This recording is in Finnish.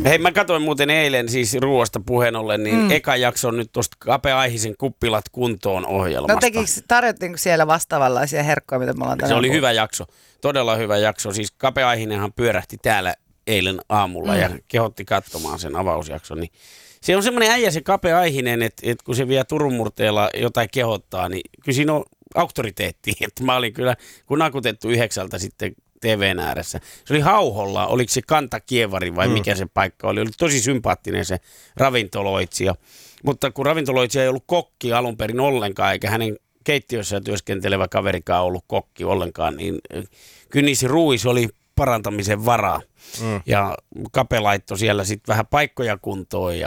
Hei, mä katsoin muuten eilen siis ruoasta puheen ollen, niin eka jakso on nyt tuosta Kape Aihisen Kuppilat kuntoon -ohjelmasta. No tarjottiinko siellä vastaavanlaisia herkkoja, mitä me ollaan tänään Se oli puhuttu? hyvä jakso, todella hyvä jakso. Siis Kape Aihinenhan pyörähti täällä eilen aamulla ja kehotti katsomaan sen avausjakson. Niin se on semmoinen äijä se Kape Aihinen, että kun se vielä Turun murteella jotain kehottaa, niin kyllä siinä on auktoriteetti. Että mä olin kyllä, kun nakutettu 9 sitten TVn ääressä. Se oli Hauholla, oliko se Kantakievari vai mikä se paikka oli. Oli tosi sympaattinen se ravintoloitsija. Mutta kun ravintoloitsija ei ollut kokki alun perin ollenkaan, eikä hänen keittiössä työskentelevä kaverikaan ollut kokki ollenkaan, niin kyllä niissä ruuissa oli parantamisen varaa. Ja Kape laittoi siellä sitten vähän paikkoja kuntoon ja